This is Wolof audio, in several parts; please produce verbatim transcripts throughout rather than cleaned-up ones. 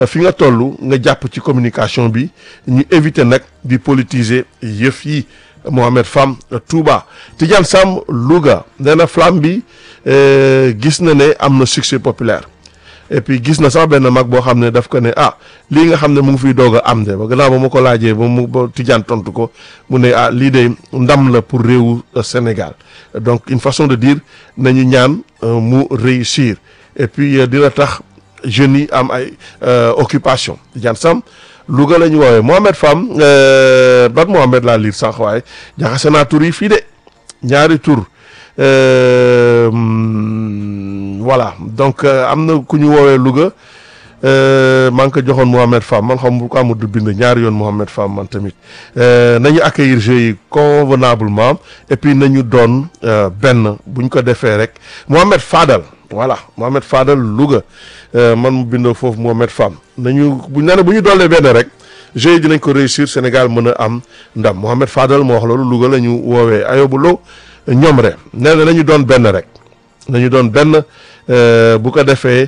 fi nga toll nga jàpp ci communication bi ñu éviter nag di politiser yëf yi. Mohamed Fam Touba Tidiane Sam Louga nee na flamme bi gis na ne am na succès populaire et puis gis na sax benn mag boo xam ne daf ko ne ah lii nga xam ne mu ngi fiy doog a am de ba gannaaw ba ma ko laajee ba mu ba Tidiane tontu ko mu ne ah lii de ndam la pour réewu Sénégal donc une façon de dire nañu ñaan mu réussir et puis dina tax jeunes yi am ay occupation Tidiane Sam Louga la ñu woowee Mohamed Fam ban Mohamed laa liir sànq waaye jaxase naa tur yi fii de ñaari tur voilà donc am na ku ñu woowee Louga maa ngi ko joxoon Mohamed Fam man xam bu ko amul du bind ñaari yoon Mohamed Fam man tamit nañu accueillir jeux yi convenablement et puis nañu doon benn bu ñu ko defee rek Mohamed Fadal voilà Mohamed Fadal Louga man mu bindoo foofu Mohamed Fam nañu bu ñu bu ñu doolee benn rek jeux yi dinañ ko réussir Sénégal mën a am ndam Mohamed Fadal moo wax loolu Louga la ñu woowee Ayobu Lo ñoom rek nee na nañu doon benn rek nañu doon benn bu ko defee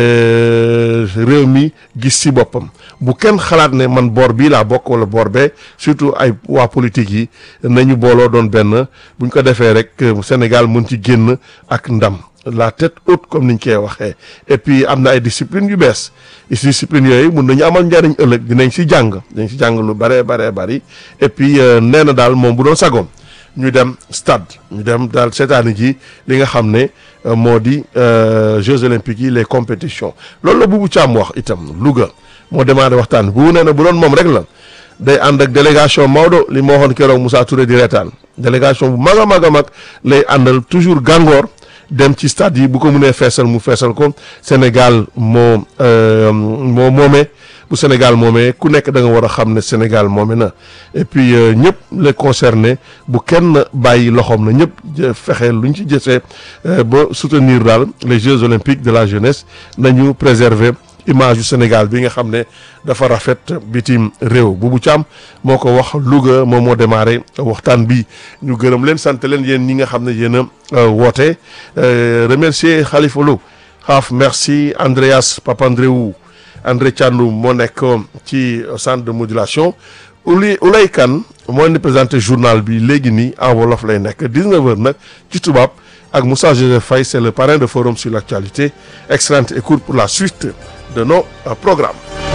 réew mi gis ci boppam bu kenn xalaat ne man boor bii laa bokk wala boor bee surtout ay waa politique yi nañu booloo doon benn bu ñu ko defee rek Sénégal mën ci génn ak ndam la tête haute comme niñ koy waxee et puis am na ay discipline yu bees discipline yooyu mun nañu amal njariñ ëllëg dinañ ci jàng dinañ ci jàng lu bare bare bari et puis nee na daal moom bu doon sagoom ñu dem stade ñu dem daal seetaani ji li nga xam ne moo di Jeux olympiques yi les compétitions loolu la Boubou Thiam wax itam Louga moo démarré waxtaan bu nee na bu doon moom rek la day ànd ak délégation Maodo li ma waxoon keroog Moussa Touré di reetaan délégation bu mag a mag a mag lay àndal toujours gàngoor dem ci stade yi bu ko mënee feesal mu feesal ko Sénégal moo moo moomee bu Sénégal moomee ku nekk da nga war a xam ne Sénégal moome na et puis ñëpp les concernés bu kenn bàyyi loxoom na ñëpp fexe lu ñu ci jësee ba soutenir daal les Jeux olympiques de la jeunesse nañu préserver image yu Sénégal bi nga xam ne dafa rafet bitim réew Boubou Thiam moo ko wax Louga moom moo démarré waxtaan bi ñu gërëm leen sant leen yéen ñi nga xam ne yéen a woote remercier Khalifa Lo xaaf merci Andreas Papandreou André Thiandoum moo nekk ci centre de modulation Oulay Oulay Kane moo leen di présenté journal bi léegi nii en wolof lay nekk dix-neuf heures nag ci tubaab ak Moussa Joseph Faye c'est le parrain de Forum sur l'actualité excellente écoute pour la suite de nos programmes